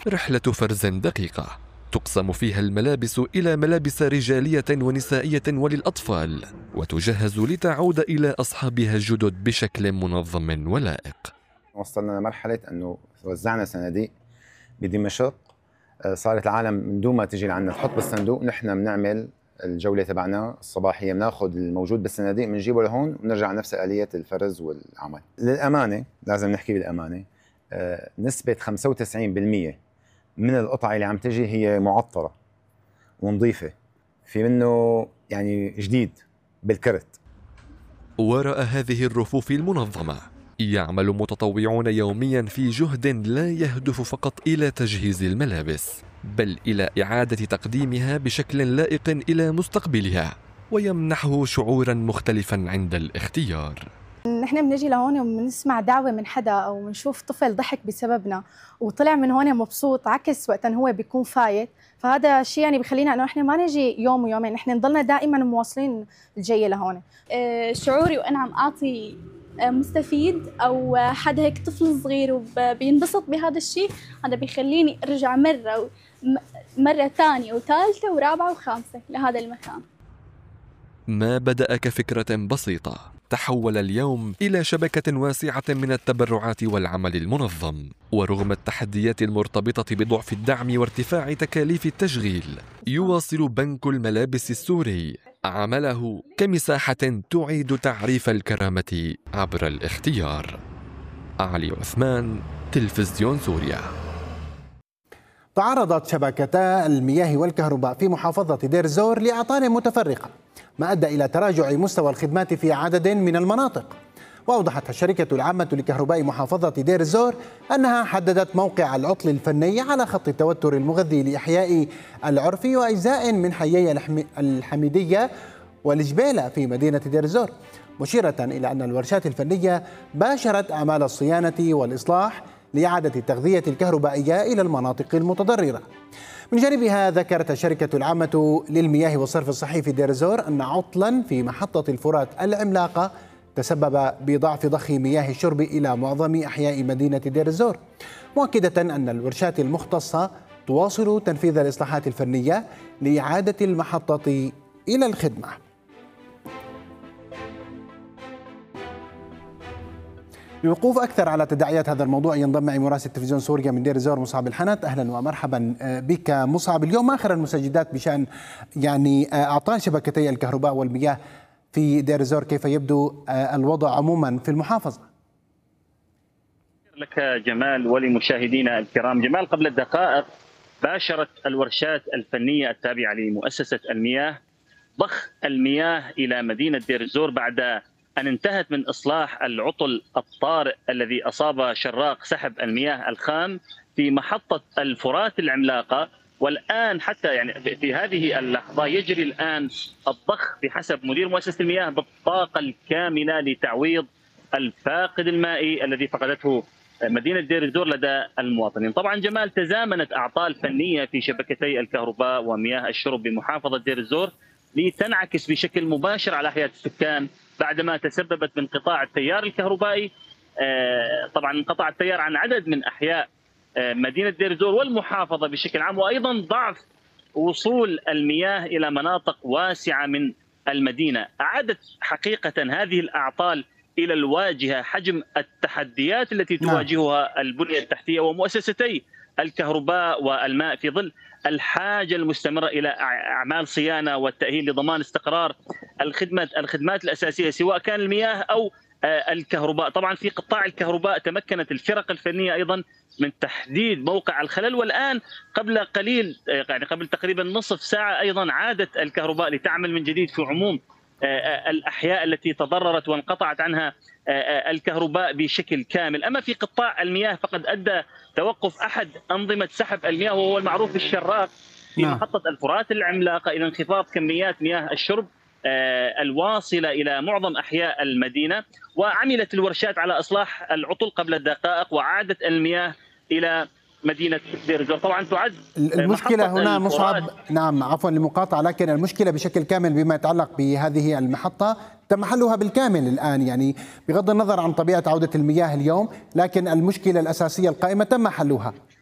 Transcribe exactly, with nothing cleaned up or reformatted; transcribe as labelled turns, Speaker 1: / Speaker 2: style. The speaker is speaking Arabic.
Speaker 1: رحلة فرز دقيقة تقسم فيها الملابس إلى ملابس رجالية ونسائية وللأطفال، وتجهز لتعود إلى أصحابها الجدد بشكل منظم ولائق.
Speaker 2: وصلنا لمرحلة أنه وزعنا صناديق بدمشق، صارت العالم من دون ما تجي لعنا تحط بالصندوق، نحن بنعمل الجولة تبعنا الصباحية، بناخذ الموجود بالصناديق بنجيبه لهون ونرجع نفس آلية الفرز والعمل. للأمانة لازم نحكي بالأمانة، نسبة خمسة وتسعين بالمئة من القطع اللي عم تجي هي معطرة ونظيفة، في منه يعني جديد بالكرت.
Speaker 1: وراء هذه الرفوف المنظمة يعمل متطوعون يوميا في جهد لا يهدف فقط إلى تجهيز الملابس، بل إلى إعادة تقديمها بشكل لائق إلى مستقبلها، ويمنحه شعورا مختلفا عند الاختيار.
Speaker 3: نحن بنجي لهون وبنسمع دعوة من حدا أو بنشوف طفل ضحك بسببنا وطلع من هون مبسوط، عكس وقتا هو بيكون فايت، فهذا الشيء يعني بخلينا انه احنا ما نجي يوم ويومين، نحن نضلنا دائما مواصلين الجايه لهون.
Speaker 4: شعوري وانا عم اعطي مستفيد او حدا هيك طفل صغير وبينبسط بهذا الشيء، هذا بيخليني ارجع مره مره ثانيه وثالثه ورابعه وخامسه لهذا المكان.
Speaker 1: ما بدأ كفكرة بسيطة تحول اليوم إلى شبكة واسعة من التبرعات والعمل المنظم، ورغم التحديات المرتبطة بضعف الدعم وارتفاع تكاليف التشغيل، يواصل بنك الملابس السوري عمله كمساحة تعيد تعريف الكرامة عبر الاختيار. علي عثمان، تلفزيون سوريا.
Speaker 5: تعرضت شبكتا المياه والكهرباء في محافظة دير الزور لأعطال متفرقة، ما أدى إلى تراجع مستوى الخدمات في عدد من المناطق. وأوضحت الشركة العامة لكهرباء محافظة دير الزور أنها حددت موقع العطل الفني على خط التوتر المغذي لإحياء العرف وأجزاء من حيي الحميدية والجبيلة في مدينة دير الزور، مشيرة إلى أن الورشات الفنية باشرت أعمال الصيانة والإصلاح لإعادة التغذية الكهربائية إلى المناطق المتضررة. من جانبها ذكرت الشركة العامة للمياه والصرف الصحي في دير الزور أن عطلا في محطة الفرات العملاقة تسبب بضعف ضخ مياه الشرب إلى معظم أحياء مدينة دير الزور، مؤكدة أن الورشات المختصة تواصل تنفيذ الإصلاحات الفنية لإعادة المحطة إلى الخدمة. للوقوف أكثر على تداعيات هذا الموضوع ينضم معي مراسل تلفزيون سوريا من دير الزور مصعب الحنت. أهلا ومرحبا بك مصعب. اليوم آخر المستجدات بشأن يعني أعطال شبكتي الكهرباء والمياه في دير الزور، كيف يبدو الوضع عموما في المحافظة؟
Speaker 6: لك جمال ولمشاهدينا الكرام. جمال، قبل الدقائق باشرت الورشات الفنية التابعة لمؤسسة المياه ضخ المياه إلى مدينة دير الزور بعد أن انتهت من إصلاح العطل الطارئ الذي أصاب شراق سحب المياه الخام في محطة الفرات العملاقة. والآن حتى يعني في هذه اللحظة يجري الآن الضخ بحسب مدير مؤسسة المياه بالطاقة الكاملة لتعويض الفاقد المائي الذي فقدته مدينة دير الزور لدى المواطنين. طبعا جمال، تزامنت أعطال فنية في شبكتي الكهرباء ومياه الشرب بمحافظة دير الزور لتنعكس بشكل مباشر على حياة السكان بعدما تسببت بانقطاع التيار الكهربائي. طبعا انقطع التيار عن عدد من أحياء مدينة دير الزور والمحافظة بشكل عام، وأيضا ضعف وصول المياه إلى مناطق واسعة من المدينة. أعادت حقيقة هذه الأعطال إلى الواجهة حجم التحديات التي تواجهها البنية التحتية ومؤسستي الكهرباء والماء في ظل الحاجة المستمرة إلى أعمال صيانة والتأهيل لضمان استقرار الخدمات الخدمات الأساسية سواء كان المياه أو الكهرباء. طبعا في قطاع الكهرباء تمكنت الفرق الفنية أيضا من تحديد موقع الخلل، والآن قبل قليل يعني قبل تقريبا نصف ساعة أيضا عادت الكهرباء لتعمل من جديد في عموم الأحياء التي تضررت وانقطعت عنها الكهرباء بشكل كامل. أما في قطاع المياه فقد أدى توقف أحد أنظمة سحب المياه وهو المعروف بالشراق في محطة الفرات العملاقة إلى انخفاض كميات مياه الشرب الواصلة إلى معظم أحياء المدينة. وعملت الورشات على إصلاح العطل قبل الدقائق وعادت المياه إلى مدينة دير الزور. طبعا تعد
Speaker 5: المشكلة هنا مصعب، نعم عفوا للمقاطعة، لكن المشكلة بشكل كامل بما يتعلق بهذه المحطة تم حلها بالكامل الآن، يعني بغض النظر عن طبيعة عودة المياه اليوم، لكن المشكلة الأساسية القائمة تم حلها.